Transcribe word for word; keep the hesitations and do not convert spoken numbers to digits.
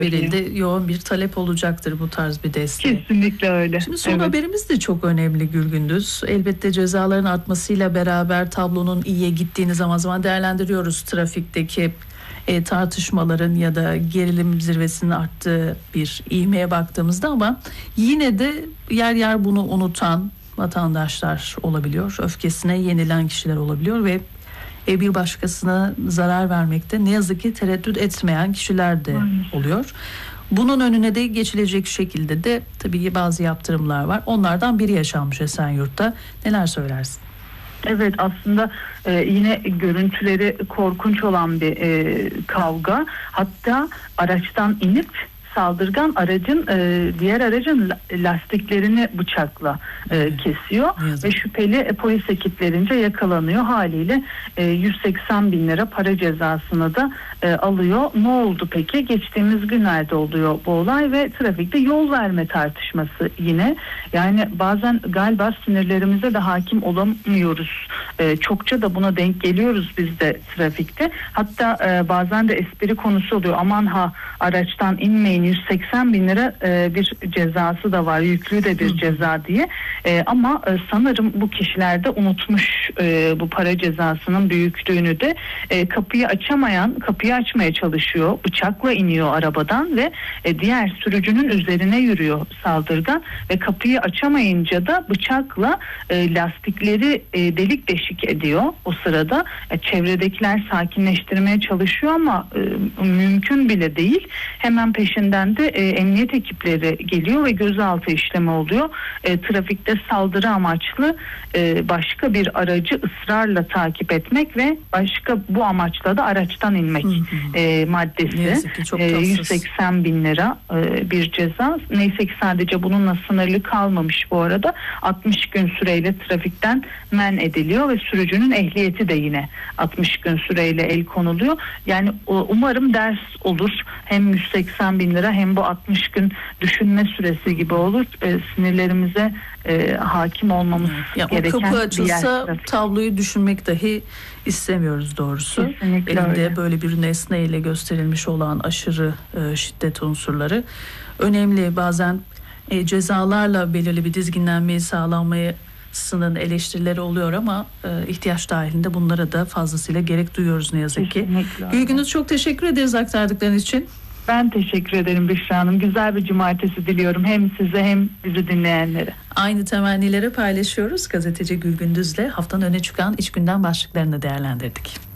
verildi. Yoğun bir talep olacaktır bu tarz bir desteğe. Kesinlikle öyle. Şimdi son evet. haberimiz de çok önemli Gülgündüz. Elbette cezaların artmasıyla beraber tablonun iyiye gittiğini zaman zaman değerlendiriyoruz. Trafikteki e, tartışmaların ya da gerilim zirvesinin arttığı bir ivmeye baktığımızda, ama yine de yer yer bunu unutan vatandaşlar olabiliyor. Öfkesine yenilen kişiler olabiliyor ve e, bir başkasına zarar vermekte ne yazık ki tereddüt etmeyen kişiler de oluyor. Bunun önüne de geçilecek şekilde de tabii bazı yaptırımlar var. Onlardan biri yaşanmış Esenyurt'ta. Neler söylersin? Evet, aslında e, yine görüntüleri korkunç olan bir e, kavga. Hatta araçtan inip saldırgan aracın e, diğer aracın lastiklerini bıçakla e, kesiyor ve şüpheli e, polis ekiplerince yakalanıyor. Haliyle e, yüz seksen bin lira para cezasını da e, alıyor. Ne oldu peki? Geçtiğimiz günlerde oluyor bu olay ve trafikte yol verme tartışması yine. Yani bazen galiba sinirlerimize de hakim olamıyoruz. E, çokça da buna denk geliyoruz biz de trafikte. Hatta e, bazen de espri konusu oluyor. Aman ha, araçtan inmeyin, yüz seksen bin lira e, bir cezası da var, yüklü de bir ceza diye. E, ama e, sanırım bu kişiler de unutmuş e, bu para cezasının büyüklüğünü de. E, kapıyı açamayan kapıyı açmaya çalışıyor, bıçakla iniyor arabadan ve e, diğer sürücünün üzerine yürüyor saldırgan ve kapıyı açamayınca da bıçakla e, lastikleri e, delik deşik ediyor o sırada. E, çevredekiler sakinleştirmeye çalışıyor ama e, mümkün bile değil. Hemen peşinden de e, emniyet ekipleri geliyor ve gözaltı işlemi oluyor. E, trafikte saldırı amaçlı e, başka bir aracı ısrarla takip etmek ve başka bu amaçla da araçtan inmek hı hı. E, maddesi. E, yüz seksen bin lira e, bir ceza. Neyse ki sadece bununla sınırlı kalmamış bu arada. altmış gün süreyle trafikten men ediliyor ve sürücünün ehliyeti de yine altmış gün süreyle el konuluyor. Yani umarım ders olur. Hem yüz seksen bin lira hem bu altmış gün düşünme süresi gibi olur. E, sinirlerimize e, hakim olmamız ya, gereken o kapı açılsa tabloyu düşünmek dahi istemiyoruz doğrusu. Kesinlikle elinde öyle. Böyle bir nesneyle gösterilmiş olan aşırı e, şiddet unsurları önemli. Bazen e, cezalarla belirli bir dizginlenmeyi sağlanmayı sının eleştirileri oluyor ama e, ihtiyaç dahilinde bunlara da fazlasıyla gerek duyuyoruz ne yazık ki. Gülgündüz, çok teşekkür ederiz aktardıkların için. Ben teşekkür ederim Büşra Hanım. Güzel bir cumartesi diliyorum hem size hem bizi dinleyenlere. Aynı temennileri paylaşıyoruz. Gazeteci Gülgündüz'le haftanın öne çıkan iç gündem başlıklarını değerlendirdik.